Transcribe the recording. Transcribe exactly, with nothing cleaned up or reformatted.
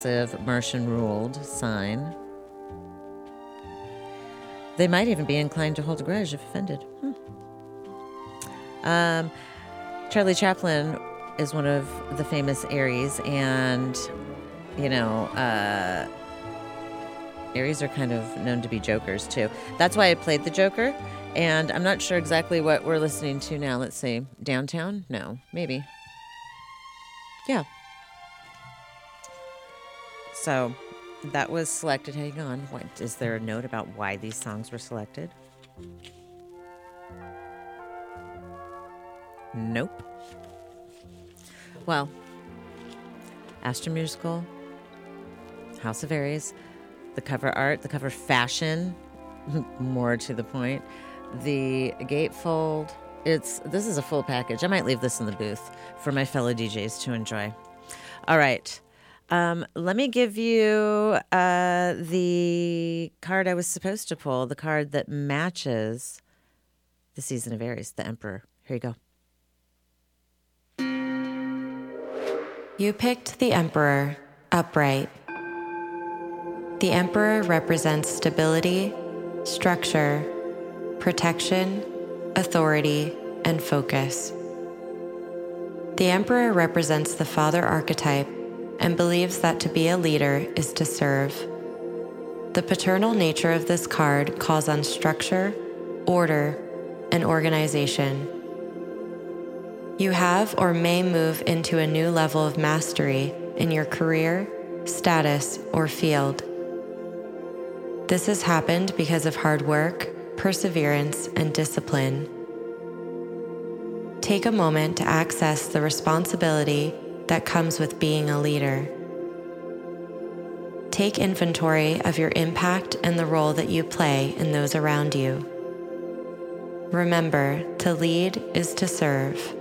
Martian-ruled sign. They might even be inclined to hold a grudge if offended. Hmm. Um, Charlie Chaplin is one of the famous Aries, and, you know, uh, Aries are kind of known to be jokers, too. That's why I played the Joker, and I'm not sure exactly what we're listening to now. Let's see. Downtown? No, maybe. Yeah. So that was selected. Hang on. What, is there a note about why these songs were selected? Nope. Well, Astro Musical, House of Aries, the cover art, the cover fashion, more to the point, the gatefold. It's this is a full package. I might leave this in the booth for my fellow D Js to enjoy. All right. Um, let me give you uh, the card I was supposed to pull, the card that matches the season of Aries, the Emperor. Here you go. You picked the Emperor, upright. The Emperor represents stability, structure, protection, authority, and focus. The Emperor represents the father archetype and believes that to be a leader is to serve. The paternal nature of this card calls on structure, order, and organization. You have or may move into a new level of mastery in your career, status, or field. This has happened because of hard work, perseverance, and discipline. Take a moment to access the responsibility that comes with being a leader. Take inventory of your impact and the role that you play in those around you. Remember, to lead is to serve.